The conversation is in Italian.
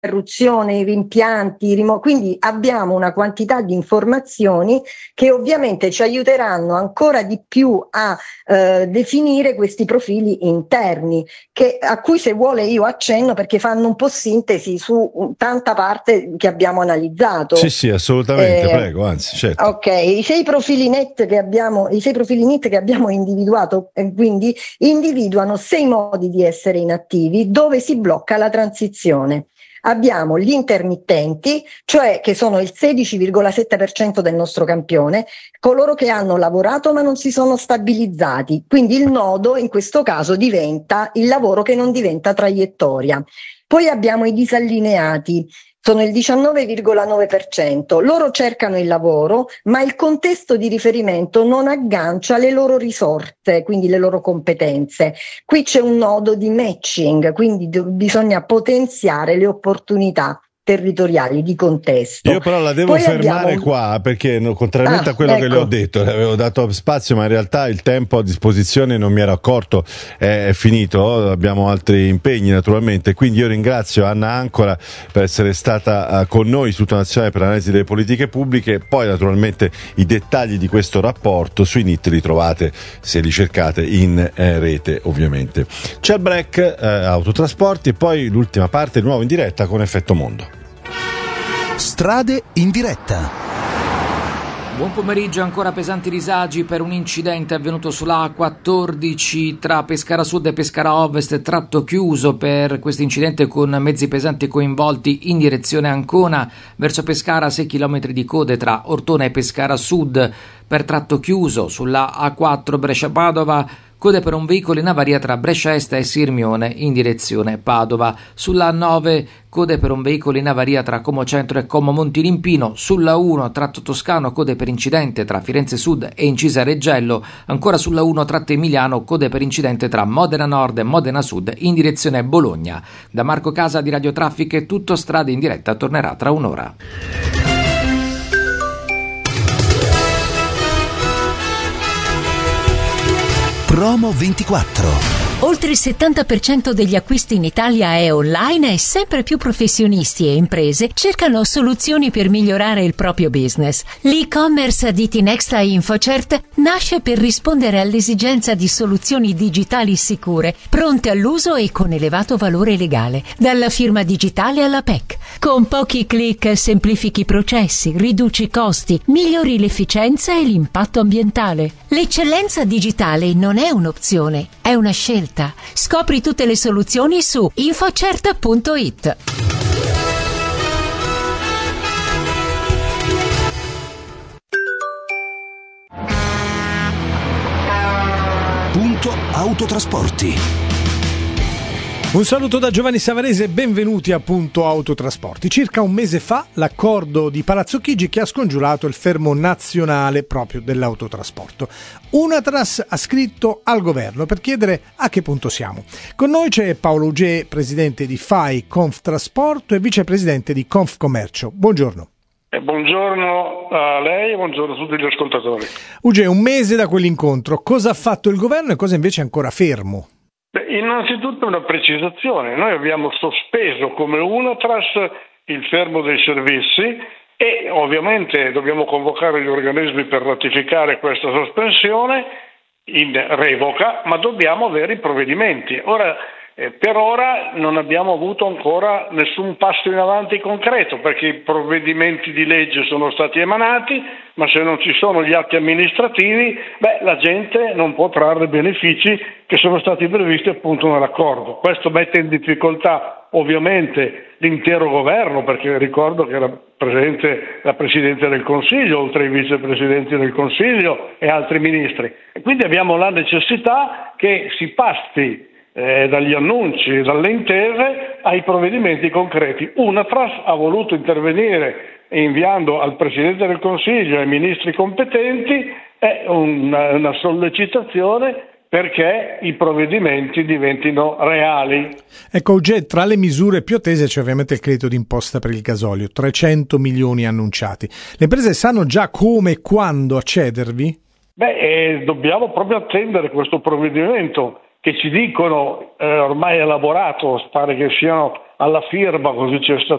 interruzione, i rimpianti, quindi abbiamo una quantità di informazioni che ovviamente ci aiuteranno ancora di più a definire questi profili interni, a cui, se vuole, io accenno perché fanno un po' sintesi su tanta parte che abbiamo analizzato. Sì, assolutamente, prego, anzi, certo. Ok, i 6 profili NEET che abbiamo individuato, quindi individuano 6 modi di essere inattivi dove si blocca la transizione. Abbiamo gli intermittenti, cioè che sono il 16,7% del nostro campione, coloro che hanno lavorato ma non si sono stabilizzati, quindi il nodo in questo caso diventa il lavoro che non diventa traiettoria. Poi abbiamo i disallineati, sono il 19,9%, loro cercano il lavoro ma il contesto di riferimento non aggancia le loro risorse, quindi le loro competenze. Qui c'è un nodo di matching, quindi bisogna potenziare le opportunità territoriali di contesto. Io però la devo fermare qua, perché contrariamente a quello che le ho detto, le avevo dato spazio, ma in realtà il tempo a disposizione non mi ero accorto, è finito, abbiamo altri impegni naturalmente, quindi io ringrazio Anna Ancora per essere stata con noi, Istituto Nazionale per l'Analisi delle Politiche Pubbliche. Poi naturalmente i dettagli di questo rapporto sui NEET li trovate, se li cercate, in rete ovviamente. C'è il break autotrasporti e poi l'ultima parte, nuovo in diretta con Effetto Mondo. Strade in diretta. Buon pomeriggio, ancora pesanti disagi per un incidente avvenuto sulla A14 tra Pescara Sud e Pescara Ovest, tratto chiuso per questo incidente con mezzi pesanti coinvolti in direzione Ancona. Verso Pescara 6 km di code tra Ortona e Pescara Sud per tratto chiuso. Sulla A4 Brescia-Padova, code per un veicolo in avaria tra Brescia Est e Sirmione in direzione Padova. Sulla A9 code per un veicolo in avaria tra Como Centro e Como Montilimpino. Sulla 1 tratto toscano, code per incidente tra Firenze Sud e Incisa Reggello. Ancora sulla 1 tratto emiliano, code per incidente tra Modena Nord e Modena Sud in direzione Bologna. Da Marco Casa di Radio Traffic è tutto. Strade in diretta tornerà tra un'ora. Promo 24. Oltre il 70% degli acquisti in Italia è online e sempre più professionisti e imprese cercano soluzioni per migliorare il proprio business. L'e-commerce di Tinexta e Infocert nasce per rispondere all'esigenza di soluzioni digitali sicure, pronte all'uso e con elevato valore legale, dalla firma digitale alla PEC. Con pochi click semplifichi i processi, riduci i costi, migliori l'efficienza e l'impatto ambientale. L'eccellenza digitale non è un'opzione, è una scelta. Scopri tutte le soluzioni su infocert.it. Punto Autotrasporti. Un saluto da Giovanni Savarese e benvenuti a Punto Autotrasporti. Circa un mese fa l'accordo di Palazzo Chigi che ha scongiurato il fermo nazionale proprio dell'autotrasporto. Unatras ha scritto al governo per chiedere a che punto siamo. Con noi c'è Paolo Uge, presidente di FAI Conftrasporto e vicepresidente di Confcommercio. Buongiorno. Buongiorno a lei e buongiorno a tutti gli ascoltatori. Uge, un mese da quell'incontro, cosa ha fatto il governo e cosa invece è ancora fermo? Innanzitutto una precisazione: noi abbiamo sospeso come Unatras il fermo dei servizi e ovviamente dobbiamo convocare gli organismi per ratificare questa sospensione in revoca, ma dobbiamo avere i provvedimenti. Ora, per ora non abbiamo avuto ancora nessun passo in avanti concreto, perché i provvedimenti di legge sono stati emanati, ma se non ci sono gli atti amministrativi, la gente non può trarre benefici che sono stati previsti appunto nell'accordo. Questo mette in difficoltà ovviamente l'intero governo, perché ricordo che era presente la Presidente del Consiglio, oltre ai vicepresidenti del Consiglio e altri ministri. E quindi abbiamo la necessità che si passi dagli annunci e dalle intese ai provvedimenti concreti. Unatras ha voluto intervenire inviando al Presidente del Consiglio e ai ministri competenti una sollecitazione perché i provvedimenti diventino reali. Ecco, Uge, tra le misure più attese c'è ovviamente il credito d'imposta per il gasolio, 300 milioni annunciati. Le imprese sanno già come e quando accedervi? Dobbiamo proprio attendere questo provvedimento. che ci dicono ormai elaborato, pare che siano alla firma, così ci è stato